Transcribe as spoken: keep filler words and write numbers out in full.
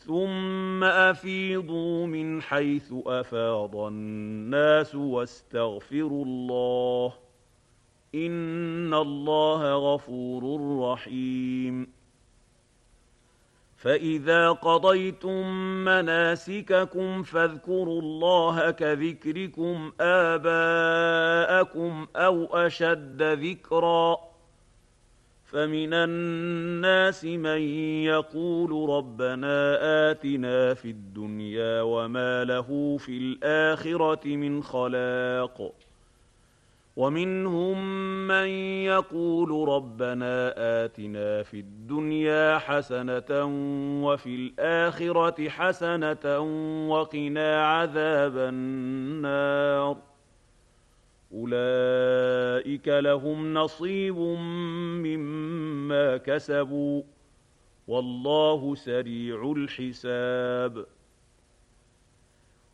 ثم أفيضوا من حيث أفاض الناس واستغفروا الله إن الله غفور رحيم. فإذا قضيتم مناسككم فاذكروا الله كذكركم آباءكم أو أشد ذكرًا. فمن الناس من يقول ربنا آتنا في الدنيا وما له في الآخرة من خلاق، ومنهم من يقول ربنا آتنا في الدنيا حسنة وفي الآخرة حسنة وقنا عذاب النار. أولئك لهم نصيب مما كسبوا والله سريع الحساب.